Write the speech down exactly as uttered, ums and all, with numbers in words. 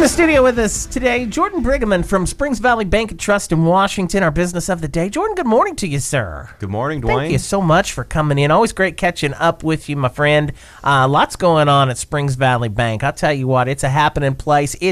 the studio with us today, Jordan Brigham from Springs Valley Bank and Trust in Washington, our business of the day. Jordan, good morning to you, sir. Good morning, Dwayne. Thank you so much for coming in. Always great catching up with you, my friend. Uh, lots going on at Springs Valley Bank. I'll tell you what, it's a happening place. It